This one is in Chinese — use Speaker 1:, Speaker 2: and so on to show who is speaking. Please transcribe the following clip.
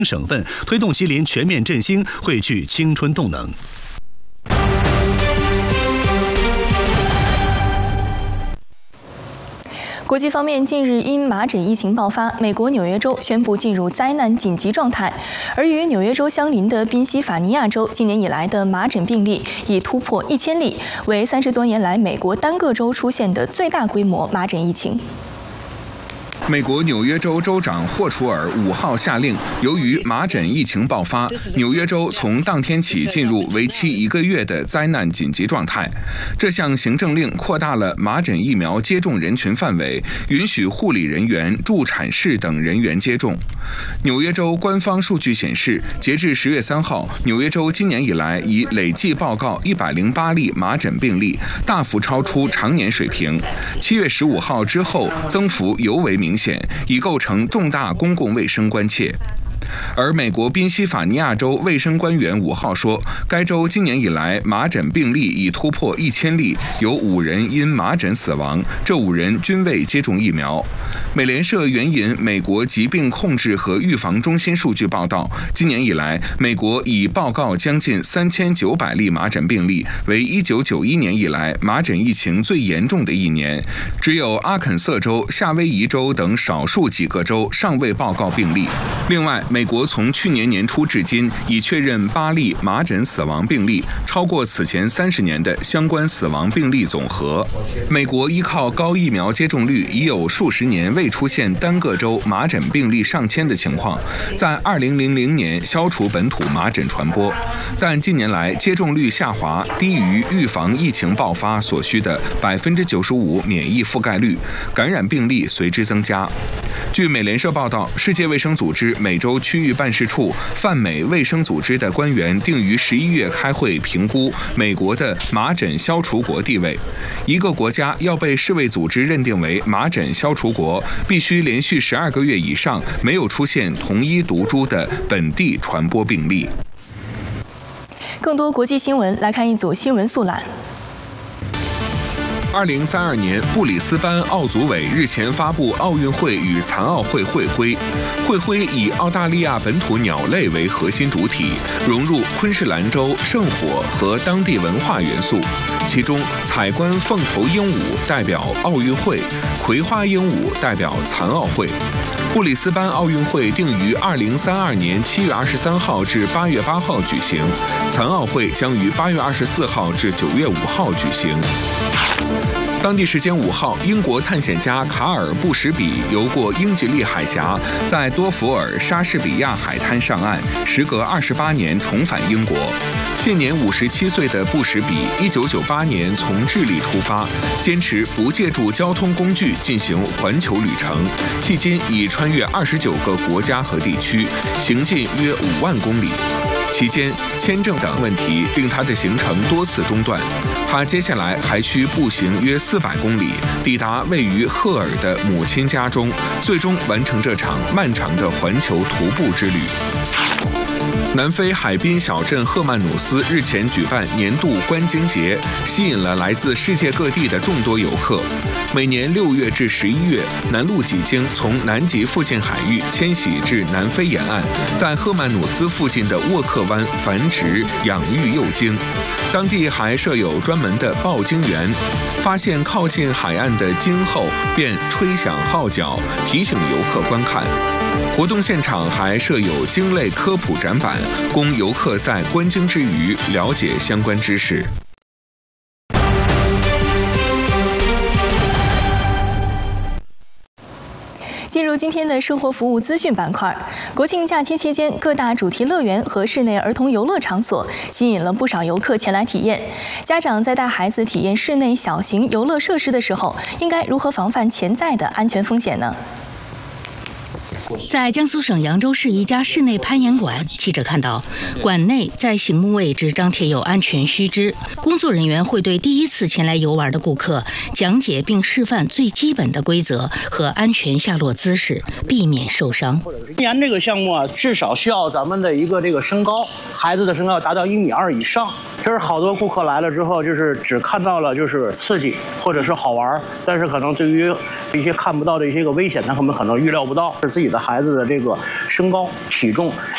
Speaker 1: 省份，推动吉林全面振兴，汇聚青春动能。
Speaker 2: 国际方面，近日因麻疹疫情爆发，美国纽约州宣布进入灾难紧急状态。而与纽约州相邻的宾夕法尼亚州，今年以来的麻疹病例已突破1000例，为30多年来美国单个州出现的最大规模麻疹疫情。
Speaker 3: 美国纽约州州长霍楚尔5号下令，由于麻疹疫情爆发，纽约州从当天起进入为期1个月的灾难紧急状态。这项行政令扩大了麻疹疫苗接种人群范围，允许护理人员、助产士等人员接种。纽约州官方数据显示，截至10月3号，纽约州今年以来已累计报告108例麻疹病例，大幅超出常年水平。7月15号之后，增幅尤为明显，已构成重大公共卫生关切。 而美国宾夕法尼亚州卫生官员5号说，该州今年以来麻疹病例已突破1000例，有5人因麻疹死亡，这5人均未接种疫苗。美联社援引美国疾病控制和预防中心数据报道，今年以来，美国已报告将近3900例麻疹病例，为1991年以来麻疹疫情最严重的一年。只有阿肯色州、夏威夷州等少数几个州尚未报告病例。另外， 美国从去年年初至今已确认8例麻疹死亡病例，超过此前30年的相关死亡病例总和。美国依靠高疫苗接种率，已有数十年未出现单个州麻疹病例上千的情况，在2000年消除本土麻疹传播。但近年来接种率下滑，低于预防疫情爆发所需的95%免疫覆盖率，感染病例随之增加。据美联社报道，世界卫生组织美洲区域办事处泛美卫生组织的官员定于11月开会评估美国的麻疹消除国地位。一个国家要被世卫组织认定为麻疹消除国，必须连续12个月以上没有出现同一毒株的本地传播病例。
Speaker 2: 更多国际新闻，来看一组新闻速览。
Speaker 3: 2032年，布里斯班奥组委日前发布奥运会与残奥会会徽。会徽以澳大利亚本土鸟类为核心主体，融入昆士兰州圣火和当地文化元素。其中，彩冠凤头鹦鹉代表奥运会，葵花鹦鹉代表残奥会。 布里斯班奥运会定于2032年7月23号至8月8号举行，残奥会将于8月24号至9月5号举行。 当地时间5号，英国探险家卡尔·布什比游过英吉利海峡，在多佛尔莎士比亚海滩上岸，时隔28年重返英国。现年57岁的布什比，1998年从智利出发，坚持不借助交通工具进行环球旅程，迄今已穿越29个国家和地区，行进约5万公里。 期间，签证等问题令他的行程多次中断。他接下来还需步行约400公里，抵达位于赫尔的母亲家中，最终完成这场漫长的环球徒步之旅。 南非海滨小镇赫曼努斯日前举办年度观鲸节，吸引了来自世界各地的众多游客。每年6月至11月，南陆脊鲸从南极附近海域迁徙至南非沿岸，在赫曼努斯附近的沃克湾繁殖养育幼鲸。当地还设有专门的报鲸员，发现靠近海岸的鲸后，便吹响号角，提醒游客观看。 活动现场还设有鲸类科普展板，供游客在观鲸之余了解相关知识。
Speaker 2: 进入今天的生活服务资讯板块，国庆假期期间，各大主题乐园和室内儿童游乐场所吸引了不少游客前来体验。家长在带孩子体验室内小型游乐设施的时候，应该如何防范潜在的安全风险呢？
Speaker 4: 在江苏省扬州市一家室内攀岩馆，记者看到，馆内在醒目位置张贴有安全须知，工作人员会对第一次前来游玩的顾客讲解并示范最基本的规则和安全下落姿势，避免受伤。
Speaker 5: 攀岩这个项目啊，至少需要咱们的一个身高，孩子的身高要达到1.2米以上。这是好多顾客来了之后，就是只看到了刺激或者是好玩，但是可能对于一些看不到的一些个危险，他们可能预料不到，是自己的孩子的这个身高、体重